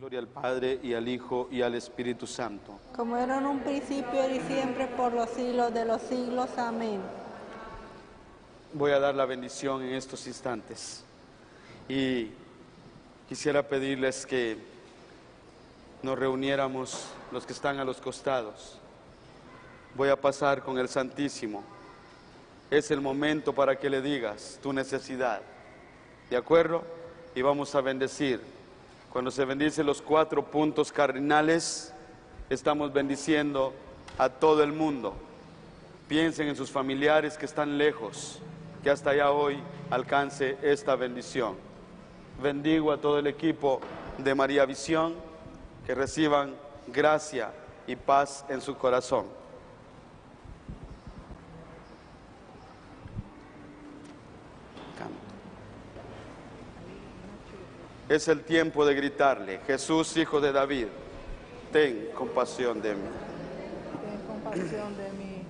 Gloria al Padre, y al Hijo, y al Espíritu Santo. Como era en un principio y siempre, por los siglos de los siglos. Amén. Voy a dar la bendición en estos instantes. Y quisiera pedirles que nos reuniéramos los que están a los costados. Voy a pasar con el Santísimo. Es el momento para que le digas tu necesidad. ¿De acuerdo? Y vamos a bendecir. Cuando se bendicen los 4 puntos cardinales, estamos bendiciendo a todo el mundo. Piensen en sus familiares que están lejos, que hasta allá hoy alcance esta bendición. Bendigo a todo el equipo de María Visión, que reciban gracia y paz en su corazón. Es el tiempo de gritarle: Jesús, Hijo de David, ten compasión de mí. Ten compasión de mí.